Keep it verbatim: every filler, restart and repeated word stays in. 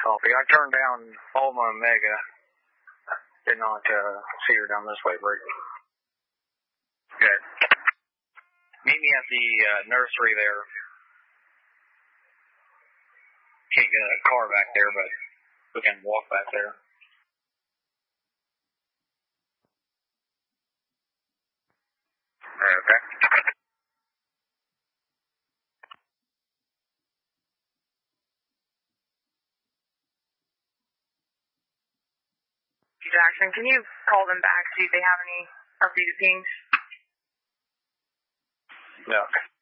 copy. I turned down Alma and Mega. Did not uh, see her down this way, Rick. Good. Meet me at the uh, nursery there. Can't get a car back there, but we can walk back there. Okay. Jackson, can you call them back, see if they have any updated pings? No.